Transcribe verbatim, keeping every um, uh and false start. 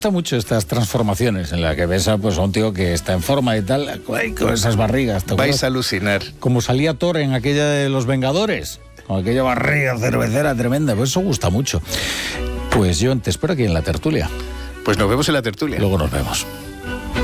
gusta mucho estas transformaciones en las que ves a, pues, a un tío que está en forma y tal, ay, con esas barrigas. Vais a alucinar. Como salía Thor en aquella de Los Vengadores, con aquella barriga cervecera tremenda, pues eso gusta mucho. Pues yo te espero aquí en la tertulia. Pues nos vemos en la tertulia. Luego nos vemos.